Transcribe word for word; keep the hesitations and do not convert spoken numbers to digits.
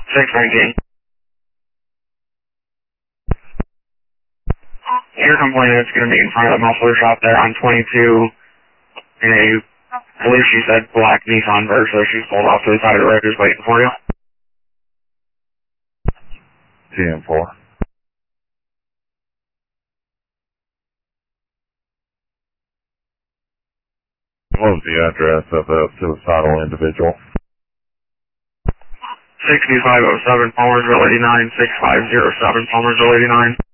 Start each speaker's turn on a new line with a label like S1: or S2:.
S1: six nineteen. You're complaining it's going to be in front of the muffler shop there on twenty-two in a, I believe she said black Nissan Versa. She's pulled off to the side of the road just waiting for you.
S2: T M four. What was the address of the suicidal individual?
S1: sixty-five oh seven Palmersville eighty-nine, six five oh seven Palmersville eighty-nine.